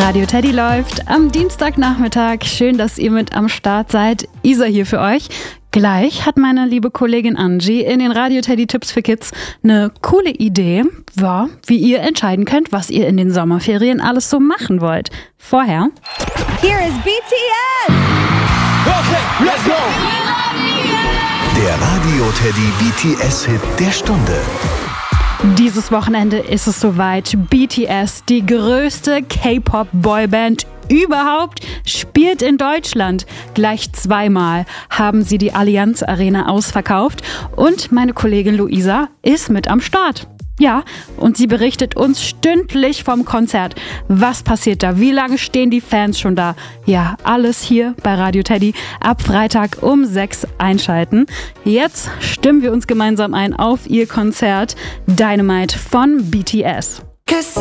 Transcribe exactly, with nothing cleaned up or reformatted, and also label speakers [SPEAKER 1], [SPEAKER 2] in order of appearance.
[SPEAKER 1] Radio Teddy läuft am Dienstagnachmittag. Schön, dass ihr mit am Start seid. Isa hier für euch. Gleich hat meine liebe Kollegin Angie in den Radio Teddy Tipps für Kids eine coole Idee, ja, wie ihr entscheiden könnt, was ihr in den Sommerferien alles so machen wollt. Vorher
[SPEAKER 2] Here is B T S!
[SPEAKER 3] Okay, let's go!
[SPEAKER 4] Der Radio Teddy B T S-Hit der Stunde.
[SPEAKER 1] Dieses Wochenende ist es soweit. B T S, die größte K-Pop-Boyband überhaupt, spielt in Deutschland. Gleich zweimal haben sie die Allianz Arena ausverkauft und meine Kollegin Luisa ist mit am Start. Ja, und sie berichtet uns stündlich vom Konzert. Was passiert da? Wie lange stehen die Fans schon da? Ja, alles hier bei Radio Teddy. Ab Freitag um sechs einschalten. Jetzt stimmen wir uns gemeinsam ein auf ihr Konzert Dynamite von B T S.